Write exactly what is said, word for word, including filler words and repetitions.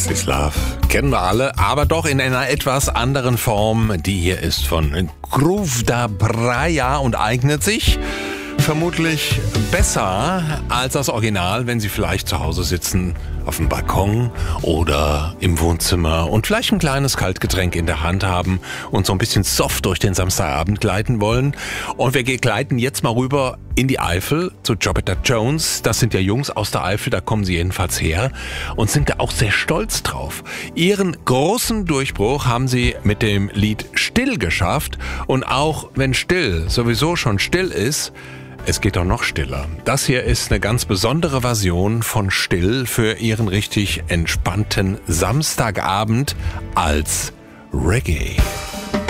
This is Love kennen wir alle, aber doch in einer etwas anderen Form. Die hier ist von Groove da Braya und eignet sich vermutlich besser als das Original, wenn Sie vielleicht zu Hause sitzen, auf dem Balkon oder im Wohnzimmer und vielleicht ein kleines Kaltgetränk in der Hand haben und so ein bisschen soft durch den Samstagabend gleiten wollen. Und wir gleiten jetzt mal rüber in die Eifel zu Jupiter Jones. Das sind ja Jungs aus der Eifel, da kommen sie jedenfalls her und sind da auch sehr stolz drauf. Ihren großen Durchbruch haben sie mit dem Lied Still geschafft. Und auch wenn still sowieso schon still ist, es geht doch noch stiller. Das hier ist eine ganz besondere Version von Still für Ihren richtig entspannten Samstagabend als Reggae.